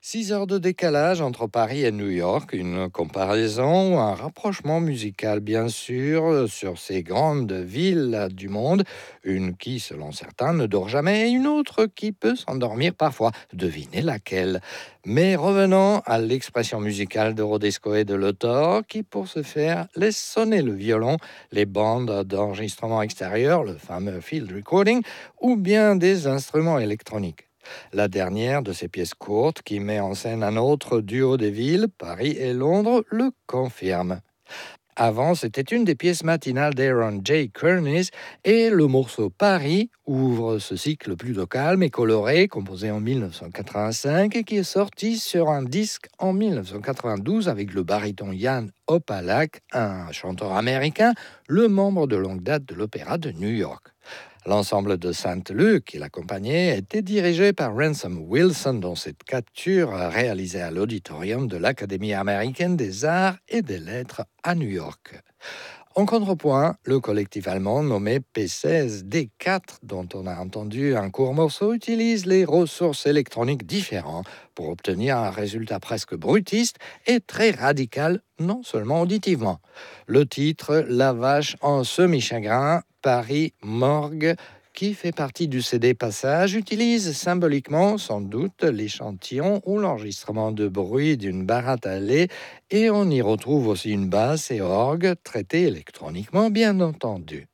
6 heures de décalage entre Paris et New York, une comparaison ou un rapprochement musical bien sûr sur ces grandes villes du monde, une qui selon certains ne dort jamais et une autre qui peut s'endormir parfois. Devinez laquelle. Mais revenons à l'expression musicale de Rodesco et de l'auteur qui pour ce faire laisse sonner le violon, les bandes d'enregistrement extérieur, le fameux field recording, ou bien des instruments électroniques. La dernière de ces pièces courtes, qui met en scène un autre duo des villes, Paris et Londres, le confirme. Avant, c'était une des pièces matinales d'Aaron J. Kernis et le morceau Paris ouvre ce cycle plutôt calme et coloré, composé en 1985 et qui est sorti sur un disque en 1992 avec le baryton Jan Opalak, un chanteur américain, le membre de longue date de l'Opéra de New York. L'ensemble de Saint-Luc qui l'accompagnait était dirigé par Ransom Wilson, dont cette capture réalisée à l'auditorium de l'Académie américaine des arts et des lettres à New York. En contrepoint, le collectif allemand nommé P16D4, dont on a entendu un court morceau, utilise les ressources électroniques différentes pour obtenir un résultat presque brutiste et très radical, non seulement auditivement. Le titre La vache en semi-chagrin, Paris Morgue, qui fait partie du CD Passage, utilise symboliquement, sans doute, l'échantillon ou l'enregistrement de bruit d'une baratte à lait, et on y retrouve aussi une basse et orgue traitées électroniquement, bien entendu.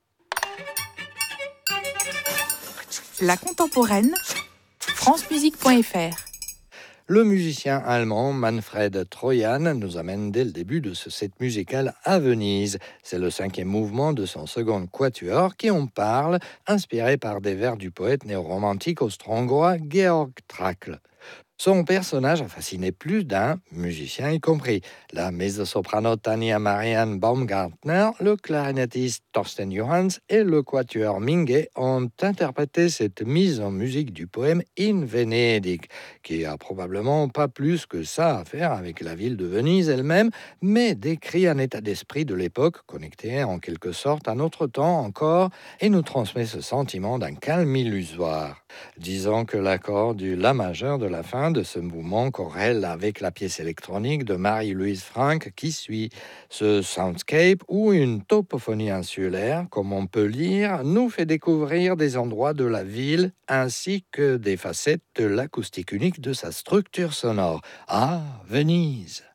La contemporaine, francemusique.fr. Le musicien allemand Manfred Troyan nous amène dès le début de ce set musical à Venise. C'est le 5e mouvement de son second quatuor qui en parle, inspiré par des vers du poète néo-romantique austro-hongrois Georg Trakl. Son personnage a fasciné plus d'un, musicien y compris. La mezzo-soprano Tania Marianne Baumgartner, le clarinettiste Thorsten Johanns et le quatuor Mingue ont interprété cette mise en musique du poème In Venedig, qui a probablement pas plus que ça à faire avec la ville de Venise elle-même, mais décrit un état d'esprit de l'époque, connecté en quelque sorte à notre temps encore, et nous transmet ce sentiment d'un calme illusoire. Disons que l'accord du La majeur de la fin de ce mouvement corrèle avec la pièce électronique de Marie-Louise Franck qui suit. Ce soundscape ou une topophonie insulaire, comme on peut lire, nous fait découvrir des endroits de la ville ainsi que des facettes de l'acoustique unique de sa structure sonore. Ah, Venise!